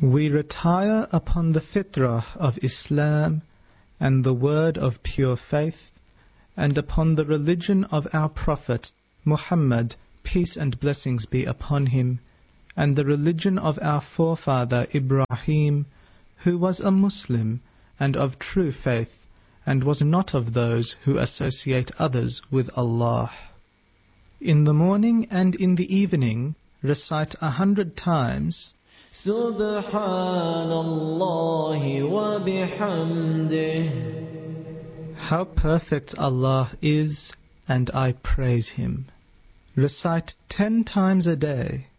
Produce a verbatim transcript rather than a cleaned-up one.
We retire upon the fitrah of Islam and the word of pure faith, and upon the religion of our Prophet Muhammad, peace and blessings be upon him, and the religion of our forefather Ibrahim, who was a Muslim and of true faith, and was not of those who associate others with Allah. In the morning and in the evening recite a hundred times, Subhanallahi wa bihamdih. How perfect Allah is, and I praise Him. Recite ten times a day.